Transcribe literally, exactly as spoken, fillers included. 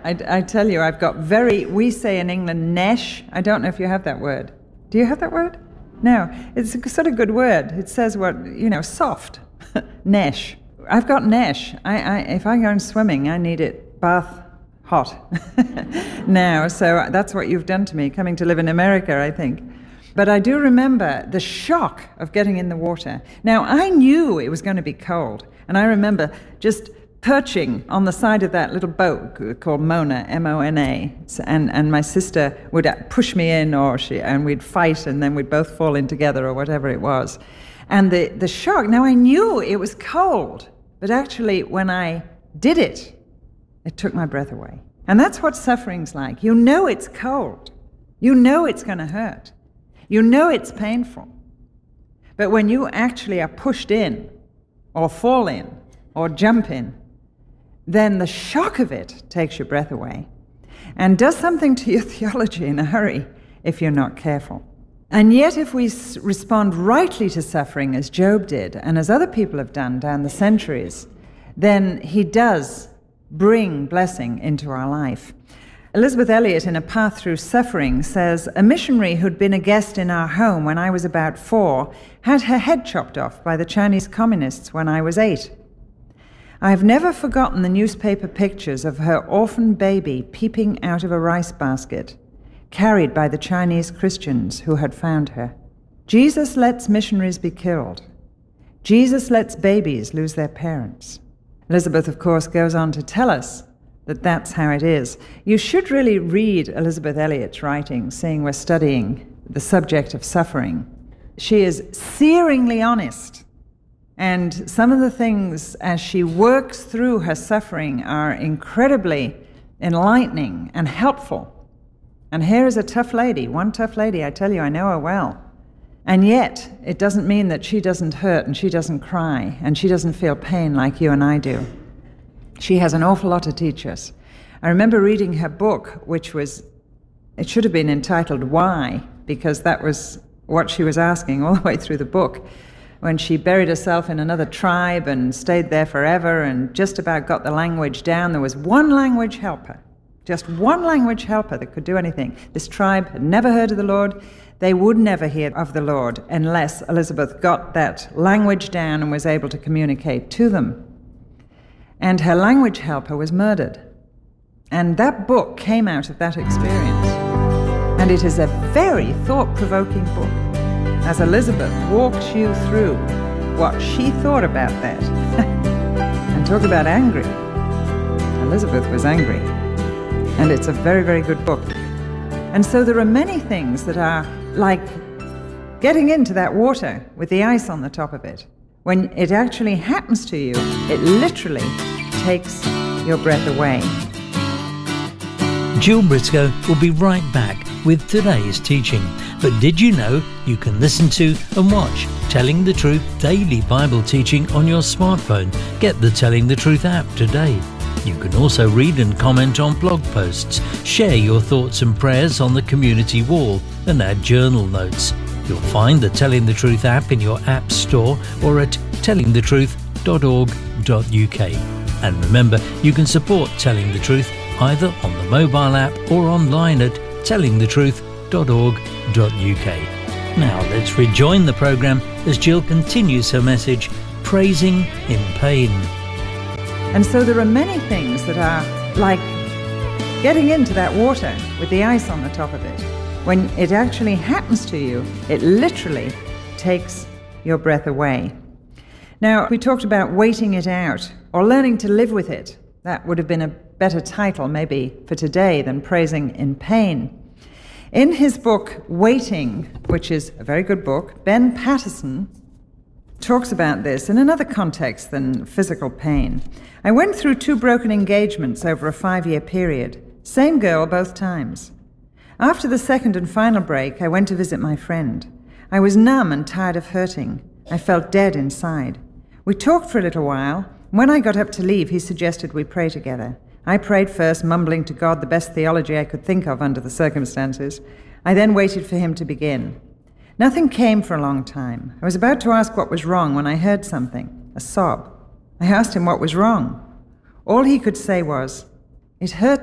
I, I tell you, I've got very, we say in England, nesh. I don't know if you have that word. Do you have that word? No. It's a sort of good word. It says what, you know, soft. Nesh. I've got nesh. I, I, if I go swimming, I need it bath hot now. So that's what you've done to me, coming to live in America, I think. But I do remember the shock of getting in the water. Now, I knew it was going to be cold, and I remember just perching on the side of that little boat called Mona, M O N A, and, and my sister would push me in, or she, and we'd fight, and then we'd both fall in together, or whatever it was. And the, the shock, now I knew it was cold, but actually when I did it, it took my breath away. And that's what suffering's like. You know it's cold. You know it's going to hurt. You know it's painful. But when you actually are pushed in, or fall in, or jump in, then the shock of it takes your breath away and does something to your theology in a hurry if you're not careful. And yet if we s- respond rightly to suffering as Job did, and as other people have done down the centuries, then he does bring blessing into our life. Elisabeth Elliot, in A Path Through Suffering, says, "A missionary who'd been a guest in our home when I was about four had her head chopped off by the Chinese communists when I was eight. I have never forgotten the newspaper pictures of her orphan baby peeping out of a rice basket, carried by the Chinese Christians who had found her. Jesus lets missionaries be killed. Jesus lets babies lose their parents." Elisabeth, of course, goes on to tell us that that's how it is. You should really read Elisabeth Elliot's writing, seeing we're studying the subject of suffering. She is searingly honest. And some of the things as she works through her suffering are incredibly enlightening and helpful. And here is a tough lady, one tough lady, I tell you, I know her well. And yet, it doesn't mean that she doesn't hurt and she doesn't cry and she doesn't feel pain like you and I do. She has an awful lot to teach us. I remember reading her book, which was, it should have been entitled Why, because that was what she was asking all the way through the book. When she buried herself in another tribe and stayed there forever and just about got the language down, there was one language helper, just one language helper that could do anything. This tribe had never heard of the Lord. They would never hear of the Lord unless Elisabeth got that language down and was able to communicate to them. And her language helper was murdered. And that book came out of that experience. And it is a very thought-provoking book, as Elisabeth walks you through what she thought about that. And talk about angry. Elisabeth was angry. And it's a very, very good book. And so there are many things that are like getting into that water with the ice on the top of it. When it actually happens to you, it literally takes your breath away. Jill Briscoe will be right back with today's teaching. But did you know you can listen to and watch Telling the Truth daily Bible teaching on your smartphone? Get the Telling the Truth app today. You can also read and comment on blog posts, share your thoughts and prayers on the community wall, and add journal notes. You'll find the Telling the Truth app in your app store or at telling the truth dot org dot u k. And remember, you can support Telling the Truth either on the mobile app or online at telling the truth dot org dot u k. Now let's rejoin the programme as Jill continues her message, Praising in Pain. And so there are many things that are like getting into that water with the ice on the top of it. When it actually happens to you, it literally takes your breath away. Now, we talked about waiting it out or learning to live with it. That would have been a better title maybe for today than Praising in Pain. In his book, Waiting, which is a very good book, Ben Patterson talks about this in another context than physical pain. I went through two broken engagements over a five-year period. Same girl both times. After the second and final break, I went to visit my friend. I was numb and tired of hurting. I felt dead inside. We talked for a little while. When I got up to leave, he suggested we pray together. I prayed first, mumbling to God the best theology I could think of under the circumstances. I then waited for him to begin. Nothing came for a long time. I was about to ask what was wrong when I heard something, a sob. I asked him what was wrong. All he could say was, "It hurt